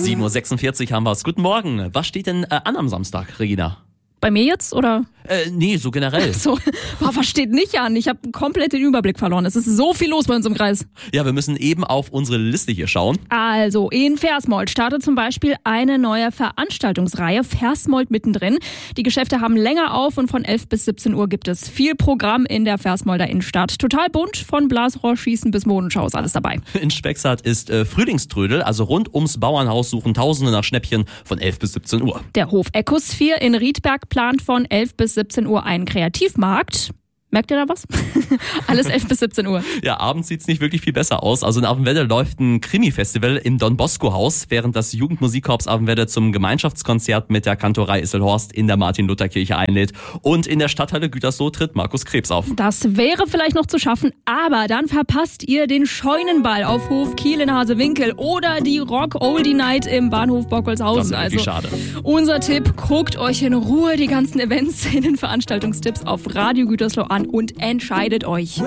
7.46 Uhr haben wir es. Guten Morgen. Was steht denn an am Samstag, Regina? Bei mir jetzt, oder? Nee, so generell. So, was steht nicht an? Ich habe komplett den Überblick verloren. Es ist so viel los bei uns im Kreis. Ja, wir müssen eben auf unsere Liste hier schauen. Also, in Versmold startet zum Beispiel eine neue Veranstaltungsreihe, Versmold mittendrin. Die Geschäfte haben länger auf und von 11 bis 17 Uhr gibt es viel Programm in der Versmolder Innenstadt. Total bunt, von Blasrohrschießen bis Modenschau ist alles dabei. In Spexart ist Frühlingströdel, also rund ums Bauernhaus suchen Tausende nach Schnäppchen von 11 bis 17 Uhr. Der Hof Ecosphere in Riedberg plant von 11 bis 17 Uhr einen Kreativmarkt. Merkt ihr da was? Alles 11 bis 17 Uhr. Ja, abends sieht's nicht wirklich viel besser aus. Also in Avenwedde läuft ein Krimi-Festival im Don Bosco Haus, während das Jugendmusikkorps Avenwedde zum Gemeinschaftskonzert mit der Kantorei Isselhorst in der Martin-Luther-Kirche einlädt. Und in der Stadthalle Gütersloh tritt Markus Krebs auf. Das wäre vielleicht noch zu schaffen, aber dann verpasst ihr den Scheunenball auf Hof Kiel in Hasewinkel oder die Rock-Oldie-Night im Bahnhof Bockelshausen. Das ist wirklich schade. Unser Tipp, guckt euch in Ruhe die ganzen Events in den Veranstaltungstipps auf Radio Gütersloh an und entscheidet euch.